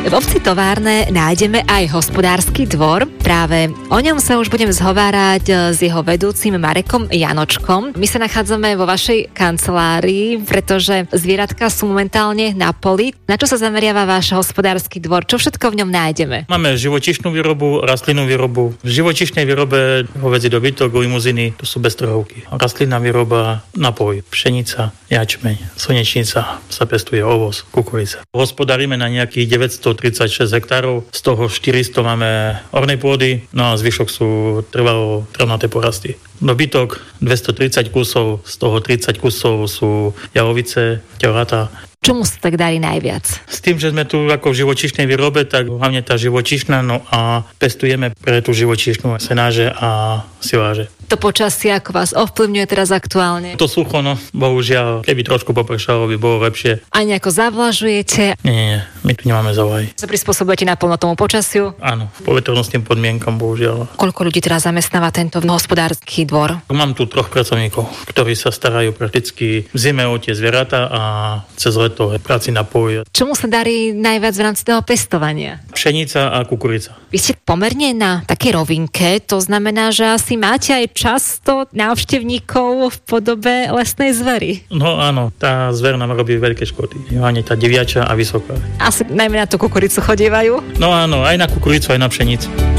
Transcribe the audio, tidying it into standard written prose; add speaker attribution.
Speaker 1: V obci Továrne nájdeme aj hospodársky dvor. Práve o ňom sa už budem zhovárať s jeho vedúcim Marekom Janočkom. My sa nachádzame vo vašej kancelárii, pretože zvieratka sú momentálne na poli. Na čo sa zameriava váš hospodársky dvor? Čo všetko v ňom nájdeme?
Speaker 2: Máme živočíšnu výrobu, rastlinnú výrobu. V živočíšnej výrobe hovädzí dobytok, limuziny, to sú beztrhovky. Rastlinná výroba, napoj, pšenica, jačmeň, slnečnica, sa pestuje ovoz, kukurica. Hospodárime na nejakých 936 hektárov, z toho 400 máme ornej pôdy, no a zvyšok sú trvalo travnaté porasty. Dobytok 230 kusov, z toho 30 kusov sú javovice, teľatá.
Speaker 1: Čomu sa tak darí najviac?
Speaker 2: S tým, že sme tu ako v živočíšnej výrobe, tak hlavne tá živočíšna, no a pestujeme pre tú živočíšnu senáže a siláže.
Speaker 1: To počasie, ako vás ovplyvňuje teraz aktuálne?
Speaker 2: To sucho, no, bohužiaľ, keby trošku popršalo, by bolo lepšie.
Speaker 1: A nejako zavlažujete?
Speaker 2: Nie, my tu nemáme zavaj.
Speaker 1: Sa prispôsobujete naplno tomu počasiu?
Speaker 2: Áno, poveternostným podmienkam, bohužiaľ.
Speaker 1: Koľko ľudí teraz zamestnáva tento hospodársky dvor?
Speaker 2: Mám tu 3 pracovníkov, ktorí sa starajú prakticky v zime o tie zvieratá a cez leto práci na poli.
Speaker 1: Čomu sa darí najviac v rámci toho pestovania?
Speaker 2: Pšenica a kukurica.
Speaker 1: Vy ste pomerne na takej rovinke, to znamená, že asi máte aj často návštevníkov v podobe lesnej zvery.
Speaker 2: No áno, tá zver nám robí veľké škody. Hlavne tá diviača a vysoká.
Speaker 1: Asi najmä na tú kukuricu chodívajú?
Speaker 2: No áno, aj na kukuricu, aj na pšenicu.